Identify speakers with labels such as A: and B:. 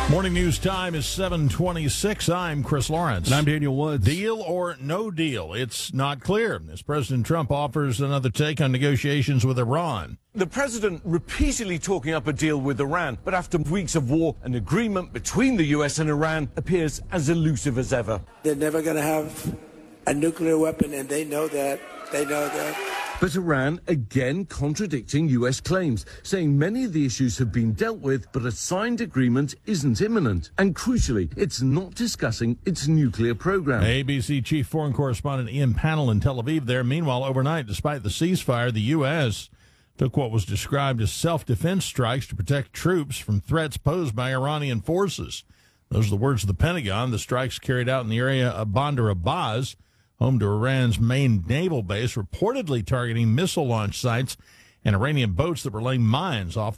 A: Morning news time is 7:26. I'm Chris Lawrence.
B: And I'm Daniel Woods.
A: Deal or no deal? It's not clear as President Trump offers another take on negotiations with Iran.
C: The president repeatedly talking up a deal with Iran, but after weeks of war, an agreement between the U.S. and Iran appears as elusive as ever.
D: They're never going to have a nuclear weapon, and they know that. They know that.
C: But Iran again contradicting U.S. claims, saying many of the issues have been dealt with, but a signed agreement isn't imminent. And crucially, it's not discussing its nuclear program.
A: ABC chief foreign correspondent Ian Pannell in Tel Aviv there. Meanwhile, overnight, despite the ceasefire, the U.S. took what was described as self-defense strikes to protect troops from threats posed by Iranian forces. Those are the words of the Pentagon. The strikes carried out in the area of Bandar Abbas, home to Iran's main naval base, reportedly targeting missile launch sites and Iranian boats that were laying mines off